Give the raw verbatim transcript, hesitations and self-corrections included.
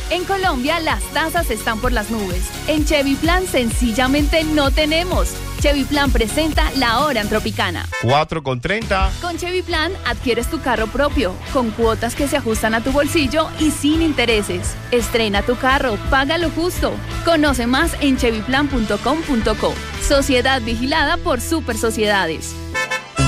En Colombia las tasas están por las nubes. En Chevy Plan sencillamente no tenemos. Chevy Plan presenta la hora en Tropicana. cuatro con treinta. Con Chevy Plan adquieres tu carro propio, con cuotas que se ajustan a tu bolsillo y sin intereses. Estrena tu carro, paga lo justo. Conoce más en chevy plan punto com punto co. Sociedad vigilada por Super Sociedades.